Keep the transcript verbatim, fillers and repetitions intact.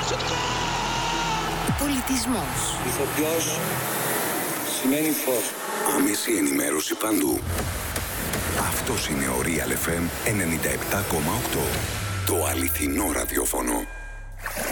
Πολιτισμός. Ηθοποιός σημαίνει φως. Άμεση ενημέρωση παντού. Αυτός είναι ο Real εφ εμ ενενήντα επτά κόμμα οκτώ. Το αληθινό ραδιόφωνο.